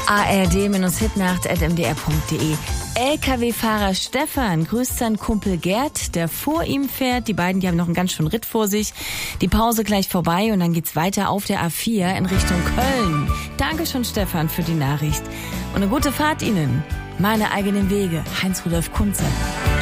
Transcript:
ard-hitnacht@mdr.de. LKW-Fahrer Stefan grüßt seinen Kumpel Gerd, der vor ihm fährt. Die beiden, die haben noch einen ganz schönen Ritt vor sich. Die Pause gleich vorbei und dann geht's weiter auf der A4 in Richtung Köln. Dankeschön, Stefan, für die Nachricht. Und eine gute Fahrt Ihnen. Meine eigenen Wege. Heinz-Rudolf Kunze.